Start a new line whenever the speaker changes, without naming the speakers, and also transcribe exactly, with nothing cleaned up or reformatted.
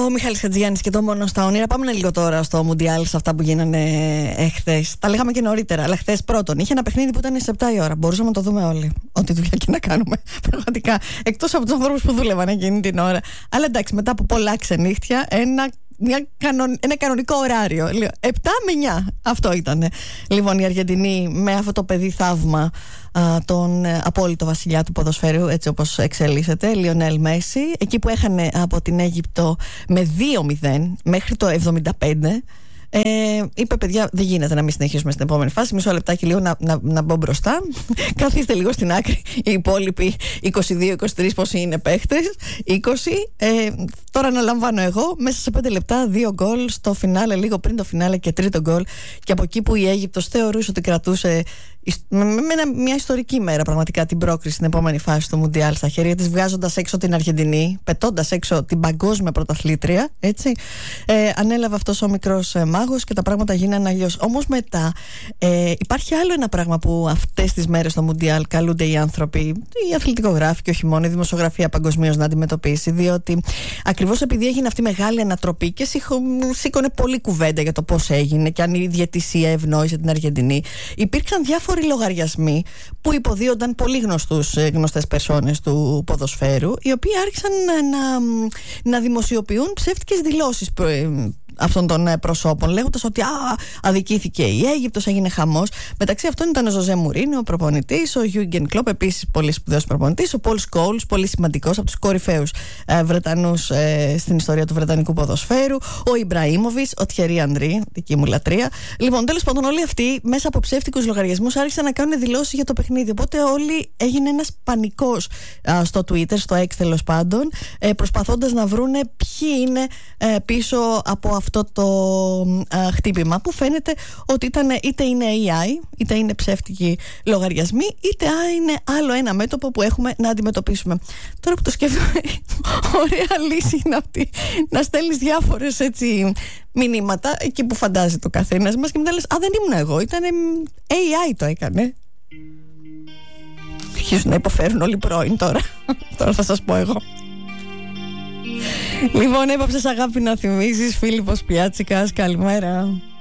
ο Μιχάλης Χατζηγιάννης και το Μόνο στα όνειρα. Πάμε λίγο τώρα στο Μουντιάλ, σε αυτά που γίνανε εχθές. Τα λέγαμε και νωρίτερα, αλλά χθες πρώτον είχε ένα παιχνίδι που ήταν σε επτά η ώρα. Μπορούσαμε να το δούμε όλοι. Ό,τι δουλειά και να κάνουμε. Πραγματικά. Εκτός από τους ανθρώπους που δούλευαν εκείνη την ώρα. Αλλά εντάξει, μετά από πολλά ξενύχτια, ένα. Μια κανον, ένα κανονικό ωράριο. επτά με εννιά. Αυτό ήταν. Λοιπόν, η Αργεντινή με αυτό το παιδί θαύμα, α, τον απόλυτο βασιλιά του ποδοσφαίρου, έτσι όπως εξελίσσεται, Λιονέλ Μέση, εκεί που έχανε από την Αίγυπτο με δύο μηδέν μέχρι το εβδομήντα πέντε. Ε, είπε, παιδιά, δεν γίνεται να μην συνεχίσουμε στην επόμενη φάση. Μισό λεπτάκι λίγο να, να, να μπω μπροστά. Καθίστε λίγο στην άκρη. Οι υπόλοιποι είκοσι δύο είκοσι τρία πόσοι είναι παίχτες, είκοσι. Ε, τώρα αναλαμβάνω εγώ. Μέσα σε πέντε λεπτά, δύο γκολ στο φινάλε, λίγο πριν το φινάλε και τρίτο γκολ. Και από εκεί που η Αίγυπτος θεωρούσε ότι κρατούσε με, με μια ιστορική μέρα πραγματικά την πρόκριση στην επόμενη φάση του Μουντιάλ στα χέρια της, βγάζοντας έξω την Αργεντινή, πετώντας έξω την παγκόσμια πρωταθλήτρια, έτσι. Ε, ανέλαβε αυτός ο μικρός ε, μάγος και τα πράγματα γίνανε αλλιώς. Όμως μετά ε, υπάρχει άλλο ένα πράγμα που αυτές τις μέρες στο Μουντιάλ καλούνται οι άνθρωποι, οι αθλητικογράφοι και όχι μόνο, η δημοσιογραφία παγκοσμίως να αντιμετωπίσει, διότι ακριβώς επειδή έγινε αυτή η μεγάλη ανατροπή και σήκωνε πολλή κουβέντα για το πώς έγινε και αν η διαιτησία ευνόησε την Αργεντινή, υπήρξαν διάφοροι λογαριασμοί που υποδίονταν πολύ γνωστούς, γνωστές περσόνες του ποδοσφαίρου, οι οποίοι άρχισαν να, να δημοσιοποιούν ψεύτικες δηλώσεις αυτών των προσώπων, λέγοντας ότι α, αδικήθηκε η Αίγυπτος, έγινε χαμός. Μεταξύ αυτών ήταν ο Ζωζέ Μουρίνιο, ο προπονητής, ο Γιούργεν Κλοπ, επίσης πολύ σπουδαίος προπονητής, ο Πολ Σκόλς, πολύ σημαντικός, από τους κορυφαίους ε, Βρετανούς ε, στην ιστορία του βρετανικού ποδοσφαίρου, ο Ιμπραήμοβιτς, ο Τιερί Ανρί, δική μου λατρεία. Λοιπόν, τέλος πάντων, όλοι αυτοί μέσα από ψεύτικους λογαριασμούς άρχισαν να κάνουν δηλώσεις για το παιχνίδι. Οπότε όλοι έγινε ένας πανικός α, στο Twitter, στο X τέλος πάντων, ε, προσπαθώντας να βρούνε ποιοι είναι ε, πίσω από αυτό το α, χτύπημα, που φαίνεται ότι ήταν, είτε είναι έι άι, είτε είναι ψεύτικοι λογαριασμοί, είτε α, είναι άλλο ένα μέτωπο που έχουμε να αντιμετωπίσουμε. Τώρα που το σκέφτομαι, ωραία λύση είναι αυτή, να στέλνεις διάφορες έτσι μηνύματα εκεί που φαντάζει το καθένας μας και μετά λες, α, δεν ήμουν εγώ, ήταν έι άι το έκανε. Αρχίζουν να υποφέρουν όλοι πρώην τώρα. Τώρα θα σας πω εγώ. Λοιπόν, έπαψες αγάπη να θυμίσεις. Φίλιππος Πιάτσικας, καλημέρα.